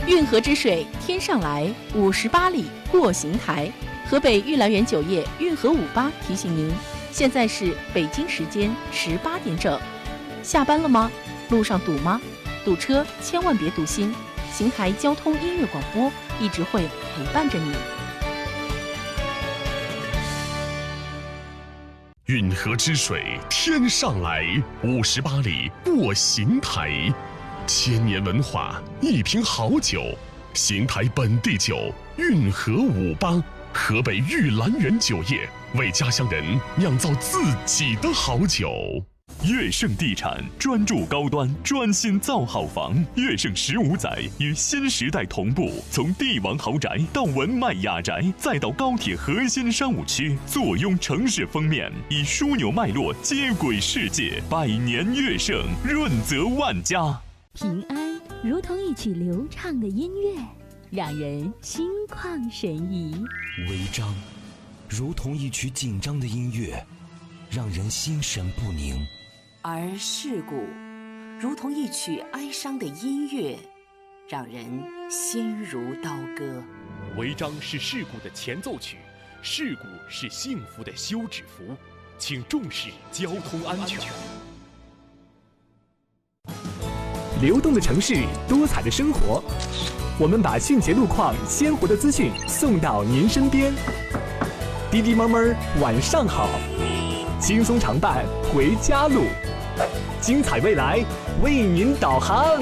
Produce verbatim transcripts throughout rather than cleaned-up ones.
运河之水天上来，五十八里过邢台。河北玉兰园酒业运河五八提醒您，现在是北京时间十八点整。下班了吗？路上堵吗？堵车千万别堵心，邢台交通音乐广播一直会陪伴着你。 运河之水天上来，五十八里过邢台。千年文化，一瓶好酒，邢台本地酒，运河五八，河北玉兰园酒业为家乡人酿造自己的好酒。 悦盛地产专注高端，专心造好房。悦盛十五载与新时代同步，从帝王豪宅到文迈雅宅，再到高铁核心商务区，坐拥城市封面，以枢纽脉络接轨世界。百年悦盛，润泽万家。 平安如同一曲流畅的音乐，让人心旷神怡； 违章如同一曲紧张的音乐，让人心神不宁； 而事故如同一曲哀伤的音乐，让人心如刀割。 违章是事故的前奏曲，事故是幸福的休止符，请重视交通安全。 流动的城市，多彩的生活，我们把迅捷路况、鲜活的资讯送到您身边。滴滴猫猫晚上好，轻松常伴回家路，精彩未来为您导航。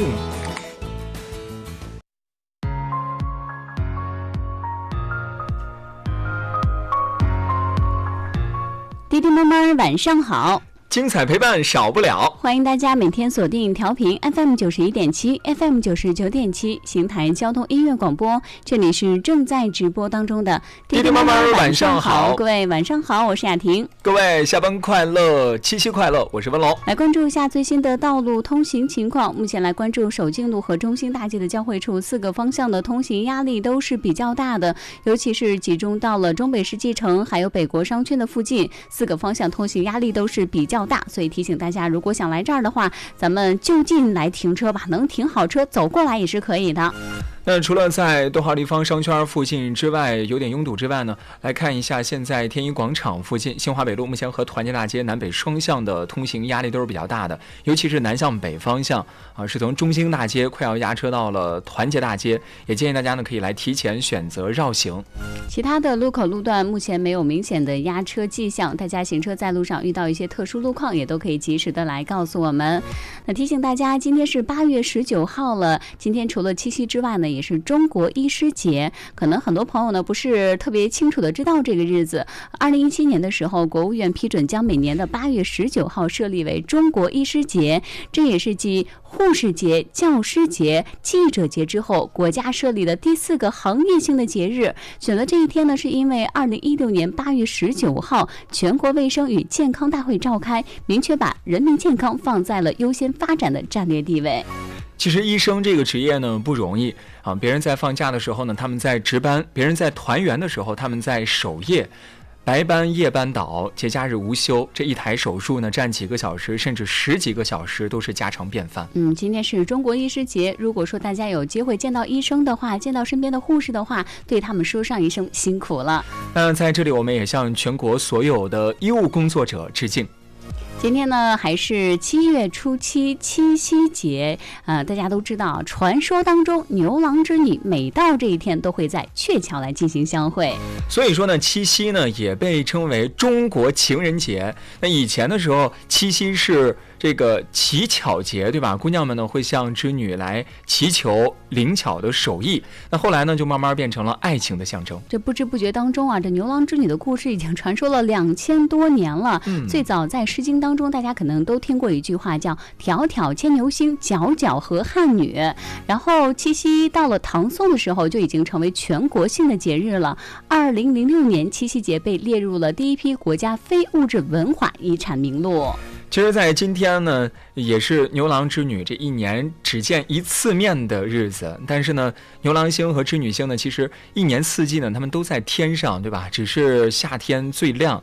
滴滴猫猫晚上好， 精彩陪伴少不了， 欢迎大家每天锁定调频 F M 九十一点七 F M 九十九点七邢台交通音乐广播，这里是正在直播当中的滴滴妈妈晚上好， 各位晚上好，我是雅婷， 各位下班快乐，七夕快乐，我是文龙。 来关注一下最新的道路通行情况。目前来关注首敬路和中兴大街的交汇处，四个方向的通行压力都是比较大的，尤其是集中到了中北世纪城还有北国商圈的附近，四个方向通行压力都是比较大，所以提醒大家，如果想来这儿的话，咱们就近来停车吧，能停好车走过来也是可以的。 那除了在东华地方商圈附近之外有点拥堵之外呢，来看一下现在天一广场附近新华北路目前和团结大街南北双向的通行压力都是比较大的，尤其是南向北方向啊，是从中兴大街快要压车到了团结大街，也建议大家呢可以来提前选择绕行。 其他的路口路段目前没有明显的压车迹象，大家行车在路上遇到一些特殊路况也都可以及时的来告诉我们。那提醒大家，今天是八月十九号了，今天除了七夕之外呢，也是中国医师节。可能很多朋友呢不是特别清楚的知道这个日子。二零一七年的时候，国务院批准将每年的八月十九号设立为中国医师节，这也是继护士节、教师节、记者节之后，国家设立的第四个行业性的节日。选择这一天呢，是因为二零一六年八月十九号，全国卫生与健康大会召开，明确把人民健康放在了优先发展的战略地位。 其实医生这个职业呢不容易啊，别人在放假的时候呢，他们在值班；别人在团圆的时候，他们在守夜。白班夜班倒，节假日无休，这一台手术呢站几个小时甚至十几个小时都是家常便饭。 嗯，今天是中国医师节，如果说大家有机会见到医生的话，见到身边的护士的话，对他们说上一声辛苦了。 那在这里我们也向全国所有的医务工作者致敬。 今天呢还是七月初七七夕节，呃，大家都知道，传说当中牛郎织女每到这一天都会在鹊桥来进行相会。 所以说呢，七夕呢也被称为中国情人节。那以前的时候，七夕是这个乞巧节，对吧？姑娘们呢会向织女来祈求灵巧的手艺。那后来呢，就慢慢变成了爱情的象征。 这不知不觉当中啊，这牛郎织女的故事已经传说了两千多年了。嗯，最早在《诗经》当中，大家可能都听过一句话叫“迢迢牵牛星，皎皎河汉女”。然后七夕到了唐宋的时候，就已经成为全国性的节日了。二零零六年，七夕节被列入了第一批国家非物质文化遗产名录。 其实在今天呢，也是牛郎织女这一年只见一次面的日子，但是呢，牛郎星和织女星呢，其实一年四季呢，他们都在天上，对吧？只是夏天最亮，